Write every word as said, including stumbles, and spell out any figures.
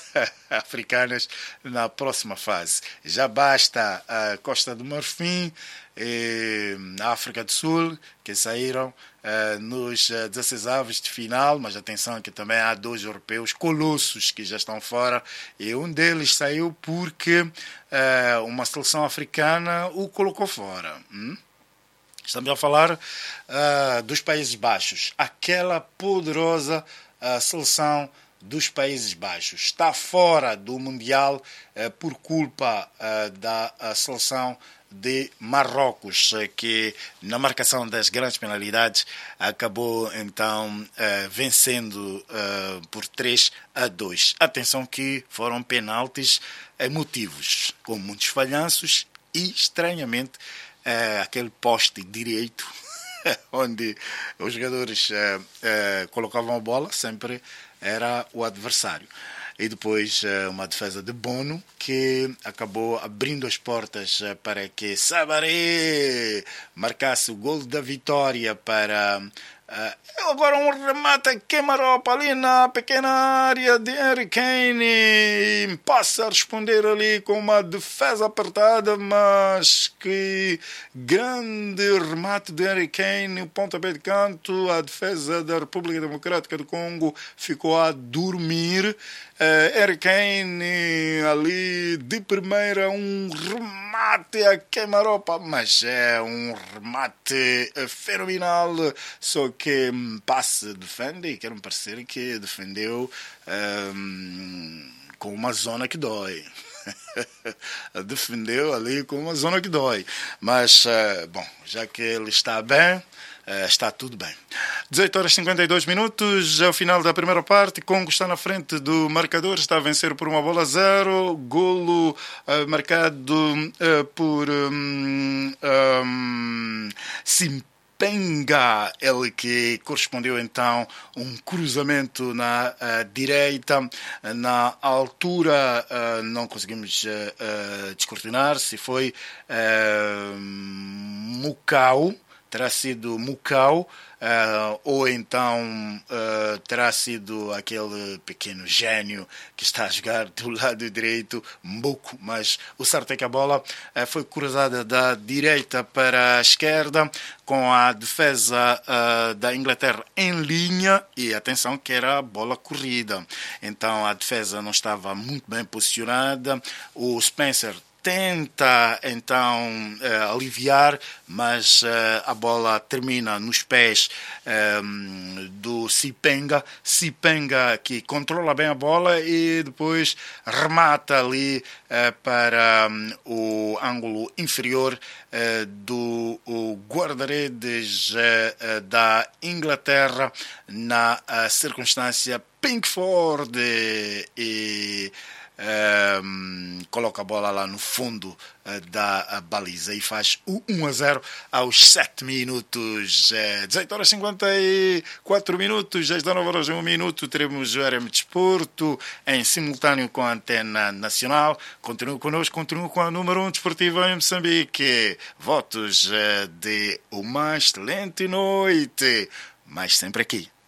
africanas na próxima fase. Já basta a Costa do Marfim e a África do Sul, que saíram uh, nos uh, dezesseis avos de final, mas atenção que também há dois europeus colossos que já estão fora, e um deles saiu porque uh, uma seleção africana o colocou fora. Hum? Estamos a falar uh, dos Países Baixos, aquela poderosa uh, seleção dos Países Baixos. Está fora do Mundial uh, por culpa uh, da uh, seleção de Marrocos, que na marcação das grandes penalidades acabou então uh, vencendo uh, por três a dois. Atenção que foram penaltis emotivos, com muitos falhanços e, estranhamente, uh, aquele poste direito onde os jogadores uh, uh, colocavam a bola sempre era o adversário. E depois uma defesa de Bono que acabou abrindo as portas para que Sabaré marcasse o gol da vitória para... Uh, agora um remate a queima-roupa ali na pequena área de Harry Kane, passa a responder ali com uma defesa apertada, mas que grande remate de Harry Kane, o pontapé de canto, a defesa da República Democrática do Congo ficou a dormir. Uh, Harry Kane ali de primeira, um remate a queima-roupa, mas é um remate fenomenal, só que passe defende e quero parecer que defendeu um, com uma zona que dói. Defendeu ali com uma zona que dói, mas uh, bom, já que ele está bem, Uh, está tudo bem. dezoito horas e cinquenta e dois minutos, ao final da primeira parte, Congo está na frente do marcador, está a vencer por uma bola a zero, golo uh, marcado uh, por um, um, Simpenga, ele que correspondeu então um cruzamento na uh, direita, na altura uh, não conseguimos uh, uh, descortinar se foi uh, Mukau, terá sido Mukau, uh, ou então uh, terá sido aquele pequeno gênio que está a jogar do lado direito, Mbuku, mas o certo é que a bola uh, foi cruzada da direita para a esquerda, com a defesa uh, da Inglaterra em linha, e atenção que era a bola corrida, então a defesa não estava muito bem posicionada, o Spencer tenta então uh, aliviar, mas uh, a bola termina nos pés um, do Sipenga. Sipenga que controla bem a bola e depois remata ali uh, para um, o ângulo inferior uh, do guarda-redes uh, da Inglaterra, na uh, circunstância Pickford e Um, coloca a bola lá no fundo uh, da uh, baliza e faz o um a zero aos sete minutos. Uh, dezoito horas e cinquenta e quatro minutos, às dezenove horas e um minuto, teremos o R M Desporto em simultâneo com a Antena Nacional. Continue connosco, continue com a número um desportiva em Moçambique. Votos uh, de uma excelente noite, mas sempre aqui